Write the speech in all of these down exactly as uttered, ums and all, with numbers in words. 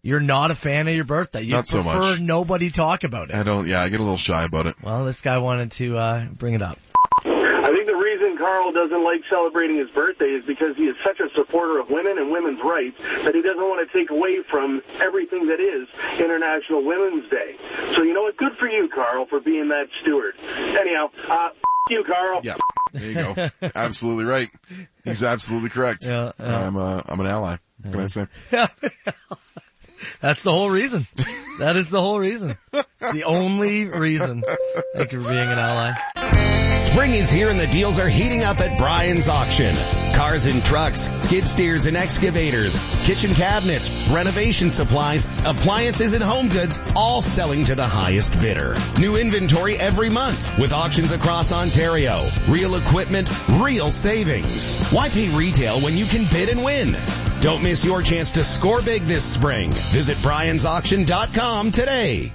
You're not a fan of your birthday. You Not so prefer much. nobody talk about it. I don't, yeah, I get a little shy about it. Well, this guy wanted to uh bring it up. I think the reason Carl doesn't like celebrating his birthday is because he is such a supporter of women and women's rights that he doesn't want to take away from everything that is International Women's Day. So you know what? Good for you, Carl, for being that steward. Anyhow, uh, f- you, Carl. Yeah, there you go. Absolutely right. He's absolutely correct. Yeah, yeah. I'm, uh, I'm an ally. What can I say? That's the whole reason. That is the whole reason. It's the only reason. Thank you for being an ally. Spring is here and the deals are heating up at Brian's Auction. Cars and trucks, skid steers and excavators, kitchen cabinets, renovation supplies, appliances and home goods, all selling to the highest bidder. New inventory every month with auctions across Ontario. Real equipment, real savings. Why pay retail when you can bid and win? Don't miss your chance to score big this spring. Visit Brian's Auction dot com today.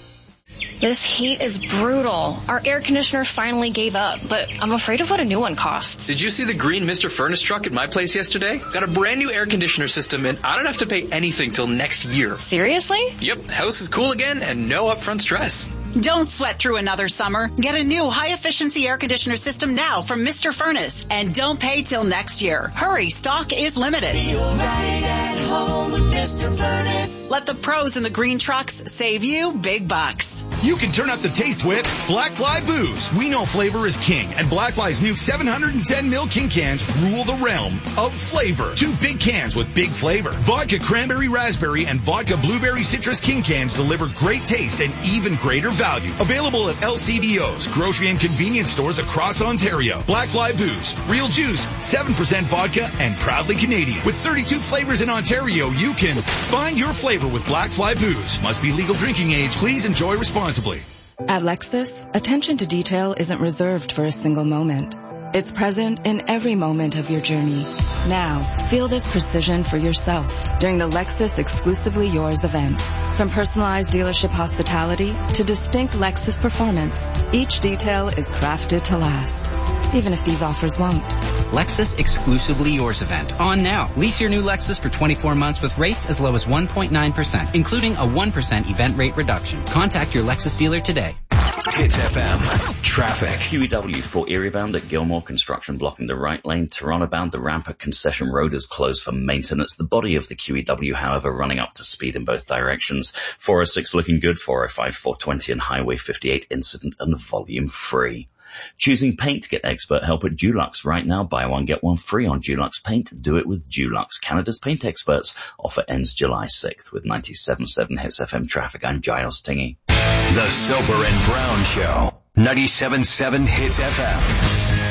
This heat is brutal. Our air conditioner finally gave up, but I'm afraid of what a new one costs. Did you see the green Mister Furnace truck at my place yesterday? Got a brand new air conditioner system and I don't have to pay anything till next year. Seriously? Yep, house is cool again and no upfront stress. Don't sweat through another summer. Get a new high-efficiency air conditioner system now from Mister Furnace and don't pay till next year. Hurry, stock is limited. Feel right at home with Mister Furnace. Let the pros in the green trucks save you big bucks. You can turn up the taste with Black Fly Booze. We know flavor is king, and Black Fly's new seven hundred ten milliliter king cans rule the realm of flavor. Two big cans with big flavor. Vodka Cranberry Raspberry and Vodka Blueberry Citrus king cans deliver great taste and even greater value. Available at L C B Os, grocery and convenience stores across Ontario. Black Fly Booze. Real juice, seven percent vodka, and proudly Canadian. With thirty-two flavors in Ontario, you can find your flavor with Black Fly Booze. Must be legal drinking age. Please enjoy responsibly. At Lexus, attention to detail isn't reserved for a single moment. It's present in every moment of your journey. Now, feel this precision for yourself during the Lexus Exclusively Yours event. From personalized dealership hospitality to distinct Lexus performance, each detail is crafted to last, even if these offers won't. Lexus Exclusively Yours event. On now. Lease your new Lexus for twenty-four months with rates as low as one point nine percent, including a one percent event rate reduction. Contact your Lexus dealer today. Hits F M. Traffic. Q E W for Erie bound at Gilmore, construction blocking the right lane. Toronto bound, the ramp at Concession Road is closed for maintenance. The body of the Q E W, however, running up to speed in both directions. four oh six looking good, four oh five, four twenty and Highway fifty-eight incident and volume free. Choosing paint, get expert help at Dulux. Right now, buy one, get one free on Dulux paint. Do it with Dulux. Canada's paint experts. Offer ends July sixth. With ninety-seven point seven Hits F M traffic, I'm Giles Tingy. The Soper and Brown Show. ninety-seven point seven Hits F M.